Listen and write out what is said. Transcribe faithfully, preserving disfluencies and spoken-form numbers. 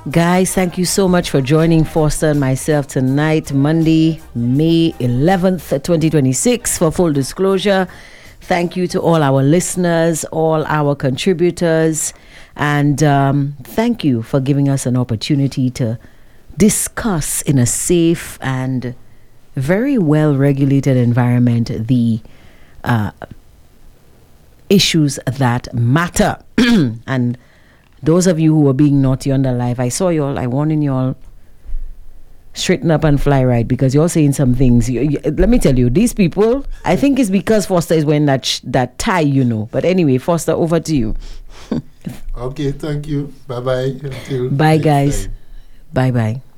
Guys, thank you so much for joining Foster and myself tonight, Monday, May eleventh, twenty twenty-six. For full disclosure, thank you to all our listeners, all our contributors, and um, thank you for giving us an opportunity to discuss in a safe and very well-regulated environment the uh, issues that matter. And those of you who were being naughty on the live, I saw y'all, I warning y'all, straighten up and fly right, because you're saying some things. You, you, let me tell you, these people, I think it's because Foster is wearing that, sh- that tie, you know. But anyway, Foster, over to you. Okay, thank you. Bye-bye. Until Bye, next guys. time. Bye-bye.